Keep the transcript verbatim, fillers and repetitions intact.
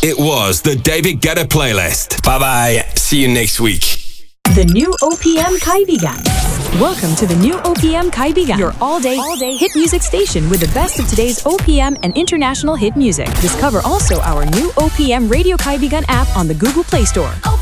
It was the David Guetta playlist. Bye-bye. See you next week. The new O P M Kaibigan. Welcome to the new O P M Kaibigan, your all-day, all-day hit music station with the best of today's O P M and international hit music. Discover also our new O P M Radio Kaibigan app on the Google Play Store.